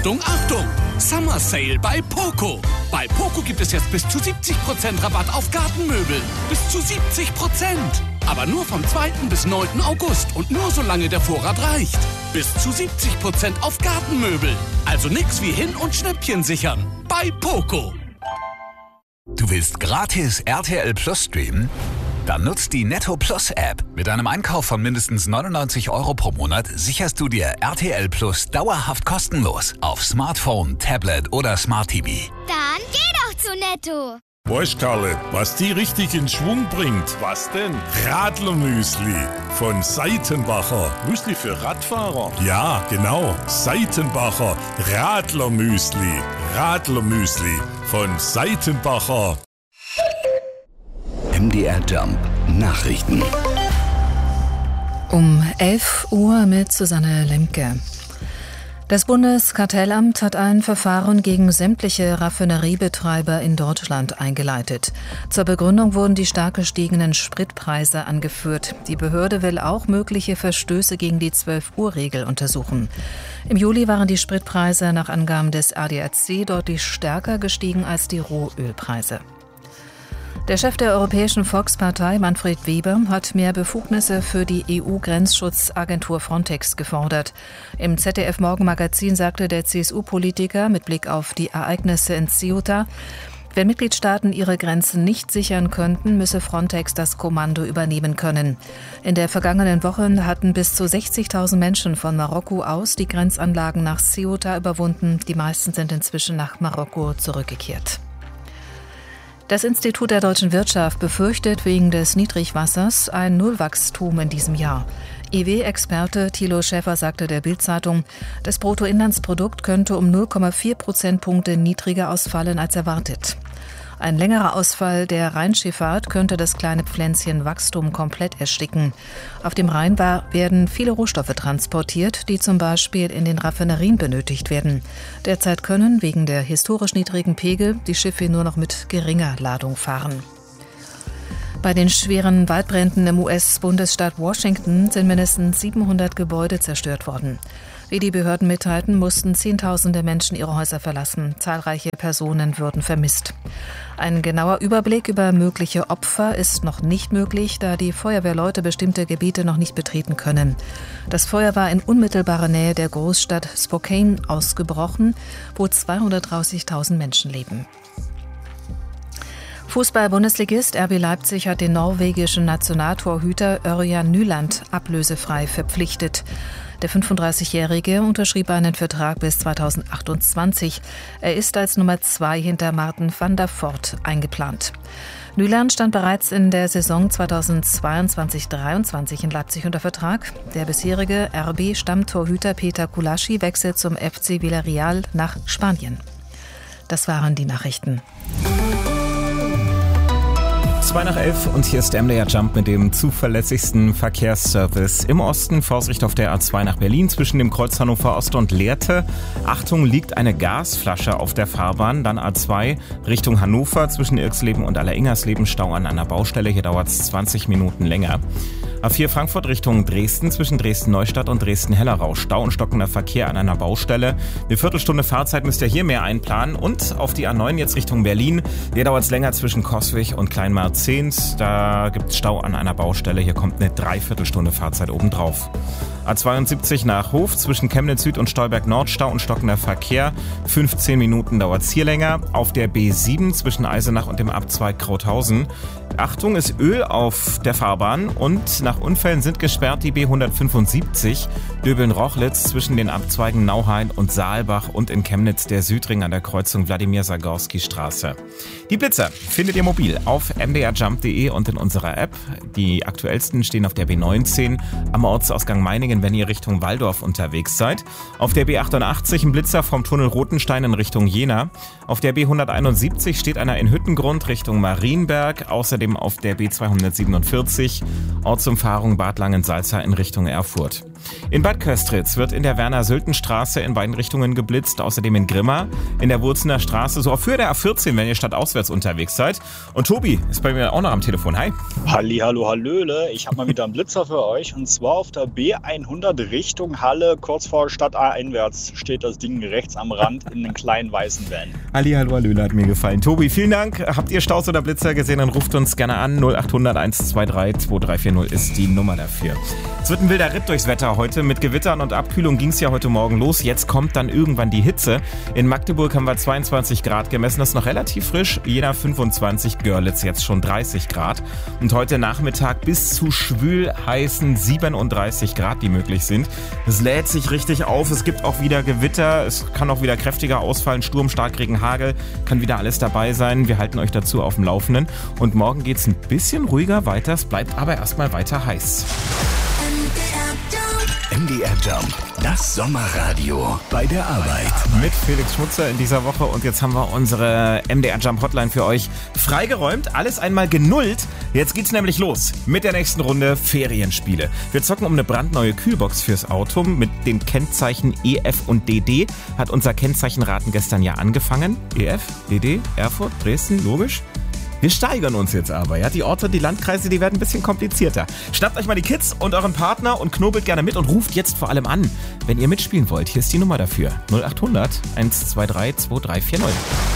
Achtung, Achtung! Summer Sale bei Poco. Bei Poco gibt es jetzt bis zu 70% Rabatt auf Gartenmöbel. Bis zu 70%. Aber nur vom 2. bis 9. August und nur solange der Vorrat reicht. Bis zu 70% auf Gartenmöbel. Also nix wie hin- und Schnäppchen sichern. Bei Poco. Du willst gratis RTL Plus streamen? Dann nutzt die Netto Plus App. Mit einem Einkauf von mindestens 99 € pro Monat sicherst du dir RTL Plus dauerhaft kostenlos auf Smartphone, Tablet oder Smart TV. Dann geh doch zu Netto. Weißt, Karle, was die richtig in Schwung bringt? Was denn? Radlermüsli von Seitenbacher. Müsli für Radfahrer? Ja, genau. Seitenbacher Radlermüsli. Radlermüsli von Seitenbacher. MDR Jump Nachrichten. Um 11 Uhr mit Susanne Lemke. Das Bundeskartellamt hat ein Verfahren gegen sämtliche Raffineriebetreiber in Deutschland eingeleitet. Zur Begründung wurden die stark gestiegenen Spritpreise angeführt. Die Behörde will auch mögliche Verstöße gegen die 12-Uhr-Regel untersuchen. Im Juli waren die Spritpreise nach Angaben des ADAC deutlich stärker gestiegen als die Rohölpreise. Der Chef der Europäischen Volkspartei, Manfred Weber, hat mehr Befugnisse für die EU-Grenzschutzagentur Frontex gefordert. Im ZDF-Morgenmagazin sagte der CSU-Politiker mit Blick auf die Ereignisse in Ceuta, wenn Mitgliedstaaten ihre Grenzen nicht sichern könnten, müsse Frontex das Kommando übernehmen können. In der vergangenen Woche hatten bis zu 60.000 Menschen von Marokko aus die Grenzanlagen nach Ceuta überwunden. Die meisten sind inzwischen nach Marokko zurückgekehrt. Das Institut der deutschen Wirtschaft befürchtet wegen des Niedrigwassers ein Nullwachstum in diesem Jahr. IW-Experte Thilo Schäfer sagte der Bild-Zeitung, das Bruttoinlandsprodukt könnte um 0,4 Prozentpunkte niedriger ausfallen als erwartet. Ein längerer Ausfall der Rheinschifffahrt könnte das kleine Pflänzchen Wachstum komplett ersticken. Auf dem Rhein werden viele Rohstoffe transportiert, die zum Beispiel in den Raffinerien benötigt werden. Derzeit können wegen der historisch niedrigen Pegel die Schiffe nur noch mit geringer Ladung fahren. Bei den schweren Waldbränden im US-Bundesstaat Washington sind mindestens 700 Gebäude zerstört worden. Wie die Behörden mitteilten, mussten Zehntausende Menschen ihre Häuser verlassen. Zahlreiche Personen würden vermisst. Ein genauer Überblick über mögliche Opfer ist noch nicht möglich, da die Feuerwehrleute bestimmte Gebiete noch nicht betreten können. Das Feuer war in unmittelbarer Nähe der Großstadt Spokane ausgebrochen, wo 230.000 Menschen leben. Fußball-Bundesligist RB Leipzig hat den norwegischen Nationaltorhüter Ørjan Nyland ablösefrei verpflichtet. Der 35-Jährige unterschrieb einen Vertrag bis 2028. Er ist als Nummer 2 hinter Martin van der Voort eingeplant. Nyland stand bereits in der Saison 2022/23 in Leipzig unter Vertrag. Der bisherige RB-Stammtorhüter Peter Kulaschi wechselt zum FC Villarreal nach Spanien. Das waren die Nachrichten. 11:02 und hier ist MDR Jump mit dem zuverlässigsten Verkehrsservice. Im Osten Vorsicht auf der A2 nach Berlin zwischen dem Kreuz Hannover Ost und Lehrte. Achtung, liegt eine Gasflasche auf der Fahrbahn. Dann A2 Richtung Hannover zwischen Irxleben und Alleringersleben. Stau an einer Baustelle. Hier dauert es 20 Minuten länger. A4 Frankfurt Richtung Dresden zwischen Dresden-Neustadt und Dresden-Hellerau. Stau und stockender Verkehr an einer Baustelle. Eine Viertelstunde Fahrzeit müsst ihr hier mehr einplanen. Und auf die A9 jetzt Richtung Berlin. Hier dauert es länger zwischen Coswig und Kleinmarzehns. Da gibt es Stau an einer Baustelle. Hier kommt eine Dreiviertelstunde Fahrzeit obendrauf. A72 nach Hof zwischen Chemnitz Süd und Stolberg Nord. Stau und stockender Verkehr. 15 Minuten dauert es hier länger. Auf der B7 zwischen Eisenach und dem Abzweig Krauthausen. Achtung, ist Öl auf der Fahrbahn und nach Unfällen sind gesperrt die B175 Döbeln-Rochlitz zwischen den Abzweigen Nauheim und Saalbach und in Chemnitz der Südring an der Kreuzung Wladimir-Sagorski-Straße. Die Blitzer findet ihr mobil auf mdrjump.de und in unserer App. Die aktuellsten stehen auf der B19 am Ortsausgang Meiningen, wenn ihr Richtung Walldorf unterwegs seid. Auf der B88 ein Blitzer vom Tunnel Rotenstein in Richtung Jena. Auf der B171 steht einer in Hüttengrund Richtung Marienberg. Außerdem auf der B247 Ortsumfahrung Bad Langensalza in Richtung Erfurt. In Bad Köstritz wird in der Werner-Sülten-Straße in beiden Richtungen geblitzt, außerdem in Grimma, in der Wurzener Straße, so für der A14, wenn ihr stadtauswärts unterwegs seid. Und Tobi ist bei mir auch noch am Telefon. Hi. Halli, hallo, hallöle. Ich habe mal wieder einen Blitzer für euch und zwar auf der B100 A100 Richtung Halle, kurz vor Stadt A-einwärts steht das Ding rechts am Rand in einem kleinen weißen Van. Ali, hallo, Hallöle, hat mir gefallen. Tobi, vielen Dank. Habt ihr Staus oder Blitzer gesehen, dann ruft uns gerne an. 0800 123 2340 ist die Nummer dafür. Es wird ein wilder Ritt durchs Wetter heute. Mit Gewittern und Abkühlung ging es ja heute Morgen los. Jetzt kommt dann irgendwann die Hitze. In Magdeburg haben wir 22 Grad gemessen. Das ist noch relativ frisch. Jena 25, Görlitz jetzt schon 30 Grad. Und heute Nachmittag bis zu schwül heißen 37 Grad, die möglich sind. Es lädt sich richtig auf. Es gibt auch wieder Gewitter. Es kann auch wieder kräftiger ausfallen. Sturm, Starkregen, Hagel. Kann wieder alles dabei sein. Wir halten euch dazu auf dem Laufenden. Und morgen geht es ein bisschen ruhiger weiter. Es bleibt aber erstmal weiter heiß. MDR Jump, das Sommerradio bei der Arbeit. Mit Felix Schmutzer in dieser Woche und jetzt haben wir unsere MDR Jump Hotline für euch freigeräumt, alles einmal genullt. Jetzt geht's nämlich los mit der nächsten Runde Ferienspiele. Wir zocken um eine brandneue Kühlbox fürs Auto mit dem Kennzeichen EF und DD. Hat unser Kennzeichenraten gestern ja angefangen. EF, DD, Erfurt, Dresden, logisch. Wir steigern uns jetzt aber, ja. Die Orte, die Landkreise, die werden ein bisschen komplizierter. Schnappt euch mal die Kids und euren Partner und knobelt gerne mit und ruft jetzt vor allem an, wenn ihr mitspielen wollt. Hier ist die Nummer dafür. 0800 123 2340.